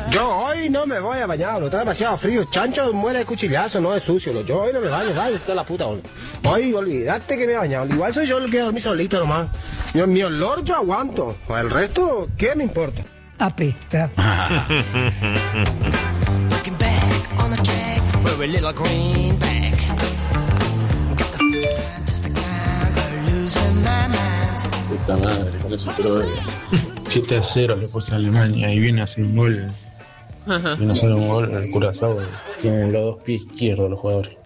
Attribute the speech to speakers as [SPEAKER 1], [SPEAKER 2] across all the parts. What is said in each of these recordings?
[SPEAKER 1] Yo hoy no me voy a bañar, está demasiado frío. Chancho muere de cuchillazo, no es sucio. Yo hoy no me baño, vaya, está la puta onda. Hoy olvídate que me he bañado. Igual soy yo el que dormí solito nomás. Mi olor yo aguanto. El resto, ¿qué me importa?
[SPEAKER 2] Apesta.
[SPEAKER 3] Puta madre, con ese pero 7-0 le puse a Alemania y viene a hacer un gol. Y no sale un gol, el Curazao tienen los dos pies izquierdos los jugadores.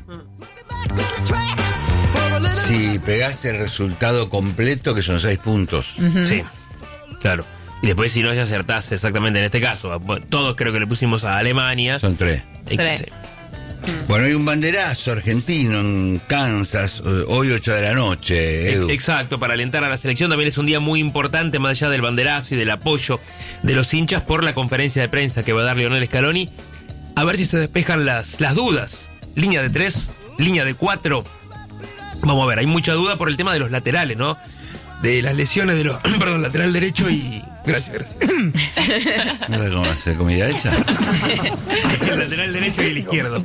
[SPEAKER 4] Si pegás el resultado completo, que son 6 puntos.
[SPEAKER 5] Sí, claro. Y después si no ya acertás exactamente en este caso. Todos creo que le pusimos a Alemania.
[SPEAKER 4] Son 3.
[SPEAKER 5] Sí.
[SPEAKER 4] Bueno, hay un banderazo argentino en Kansas, hoy 8 de la noche, Edu.
[SPEAKER 5] Exacto, para alentar a la selección también es un día muy importante, más allá del banderazo y del apoyo de los hinchas por la conferencia de prensa que va a dar Lionel Scaloni. A ver si se despejan las dudas. Línea de 3, línea de 4. Vamos a ver, hay mucha duda por el tema de los laterales, ¿no? De las lesiones de los... perdón, lateral derecho y... Gracias.
[SPEAKER 4] ¿No sabes cómo hacer comida hecha?
[SPEAKER 5] El lateral derecho y el izquierdo.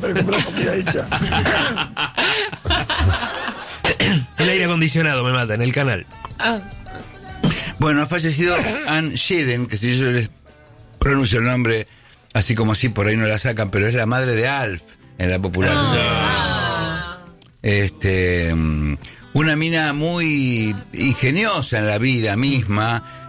[SPEAKER 5] El aire acondicionado me mata en el canal.
[SPEAKER 4] Bueno, ha fallecido Anne Shedden, que si yo les pronuncio el nombre así como así, por ahí no la sacan, pero es la madre de Alf en la popular. Una mina muy ingeniosa en la vida misma,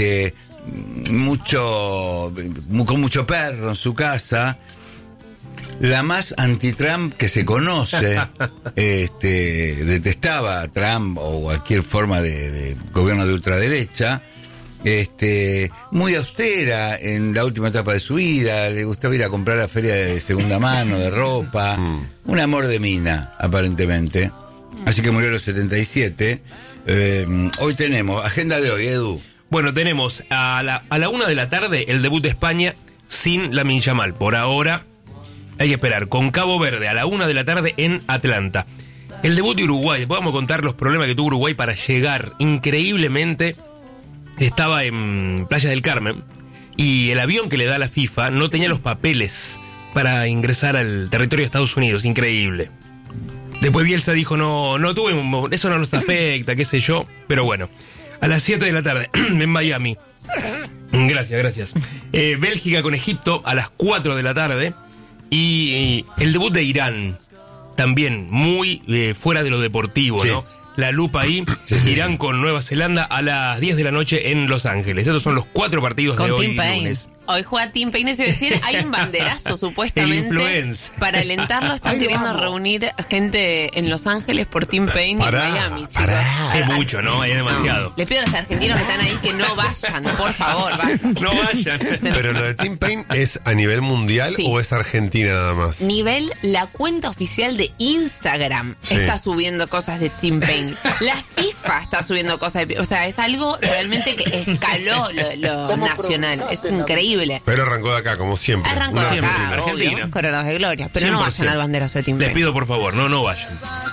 [SPEAKER 4] con mucho perro en su casa, la más anti-Trump que se conoce, detestaba a Trump o cualquier forma de gobierno de ultraderecha, muy austera en la última etapa de su vida, le gustaba ir a comprar a la feria de segunda mano de ropa, un amor de mina aparentemente. Así que murió a los 77. Hoy tenemos, agenda de hoy, Edu.
[SPEAKER 5] Bueno, tenemos a la 1 de la tarde el debut de España sin Lamine Yamal. Por ahora hay que esperar. Con Cabo Verde a la 1 de la tarde en Atlanta. El debut de Uruguay. Después vamos a contar los problemas que tuvo Uruguay para llegar. Increíblemente estaba en Playa del Carmen y el avión que le da la FIFA no tenía los papeles para ingresar al territorio de Estados Unidos. Increíble. Después Bielsa dijo, no tuvimos, eso no nos afecta, qué sé yo. Pero bueno, a las 7 de la tarde en Miami. Gracias. Bélgica con Egipto a las 4 de la tarde. Y el debut de Irán, también muy fuera de lo deportivo, sí, ¿no? La lupa ahí, sí. Irán con Nueva Zelanda a las 10 de la noche en Los Ángeles. Estos son los 4 partidos con de hoy lunes.
[SPEAKER 6] Hoy juega Tim Payne, se decir, hay un banderazo supuestamente para alentarlo. Están queriendo reunir gente en Los Ángeles por Tim Payne y en Miami, chicos.
[SPEAKER 5] Es mucho, ¿no? Hay demasiado.
[SPEAKER 6] Les pido a los argentinos que están ahí que no vayan, por favor.
[SPEAKER 5] No vayan.
[SPEAKER 7] Pero lo de Tim Payne es a nivel mundial, sí, o es Argentina nada más.
[SPEAKER 6] Nivel, la cuenta oficial de Instagram, sí, está subiendo cosas de Tim Payne. La FIFA está subiendo cosas o sea, es algo realmente que escaló lo nacional. Es increíble.
[SPEAKER 7] Pero arrancó de acá, como siempre.
[SPEAKER 6] Arrancó de acá,
[SPEAKER 5] Argentina.
[SPEAKER 6] Coronados de gloria. Pero 100%. No vayan al banderazo de Tim Payne.
[SPEAKER 5] Les pido por favor, no vayan.